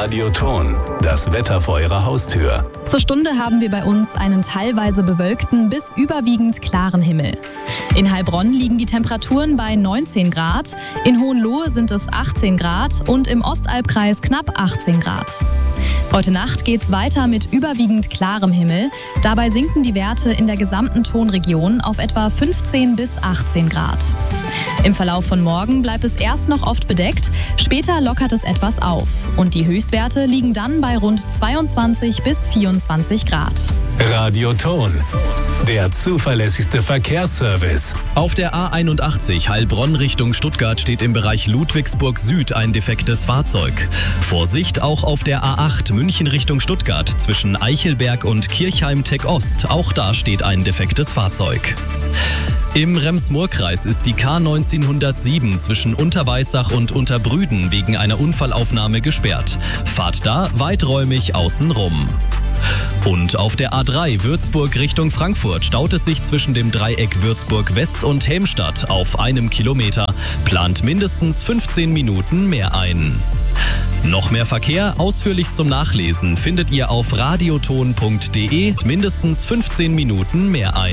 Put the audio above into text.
Radioton, das Wetter vor Ihrer Haustür. Zur Stunde haben wir bei uns einen teilweise bewölkten bis überwiegend klaren Himmel. In Heilbronn liegen die Temperaturen bei 19 Grad, in Hohenlohe sind es 18 Grad und im Ostalbkreis knapp 18 Grad. Heute Nacht geht's weiter mit überwiegend klarem Himmel. Dabei sinken die Werte in der gesamten Tonregion auf etwa 15 bis 18 Grad. Im Verlauf von morgen bleibt es erst noch oft bedeckt, später lockert es etwas auf. Und die Höchstwerte liegen dann bei rund 22 bis 24 Grad. Radioton, der zuverlässigste Verkehrsservice. Auf der A81 Heilbronn Richtung Stuttgart steht im Bereich Ludwigsburg Süd ein defektes Fahrzeug. Vorsicht auch auf der A8 München Richtung Stuttgart zwischen Eichelberg und Kirchheim-Tech Ost. Auch da steht ein defektes Fahrzeug. Im Rems-Murr-Kreis ist die K1907 zwischen Unterweissach und Unterbrüden wegen einer Unfallaufnahme gesperrt. Fahrt da weiträumig außenrum. Und auf der A3 Würzburg Richtung Frankfurt staut es sich zwischen dem Dreieck Würzburg West und Helmstadt auf 1 Kilometer. Plant mindestens 15 Minuten mehr ein. Noch mehr Verkehr, ausführlich zum Nachlesen, findet ihr auf radioton.de. Mindestens 15 Minuten mehr ein.